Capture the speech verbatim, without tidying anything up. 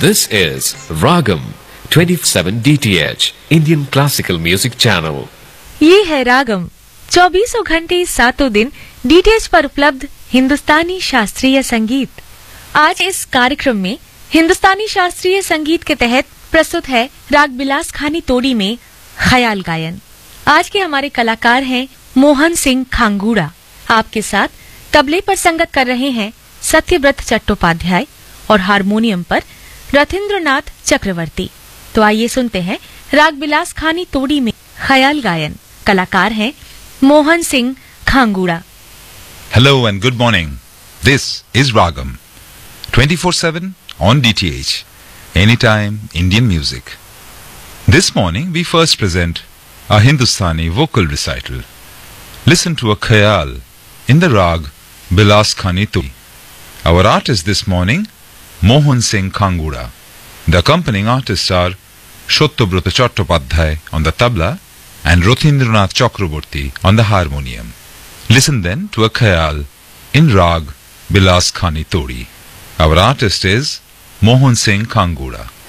This is Ragam twenty-seven D T H Indian Classical Music Channel. ये है रागम, चौबीसों घंटे सातों दिन डीटीएच पर उपलब्ध हिंदुस्तानी शास्त्रीय संगीत। आज इस कार्यक्रम में हिंदुस्तानी शास्त्रीय संगीत के तहत प्रस्तुत है राग बिलास खानी तोड़ी में ख्याल गायन। आज के हमारे कलाकार हैं मोहन सिंह खांगूड़ा। आपके साथ तबले पर संगत कर रहे हैं सत्यव्रत चट्टोपाध्याय और हारमोनियम पर रथिंद्रनाथ चक्रवर्ती। तो आइए सुनते हैं राग बिलास खानी तोड़ी में ख्याल गायन। कलाकार हैं Mohan Singh खांगूड़ा। Hello and good morning. This is Ragam twenty-four seven on D T H, anytime Indian music. This morning we first present a Hindustani vocal recital. Listen to a khayal in the rag Bilas Khani Todi. Our artist this morning, Mohan Singh Khangura. The accompanying artists are Shottobruta Chattopadhyay on the tabla and Rothindranath Chakraborty on the harmonium. Listen then to a khayal in rag Bilas Khani Todi. Our artist is Mohan Singh Khangura.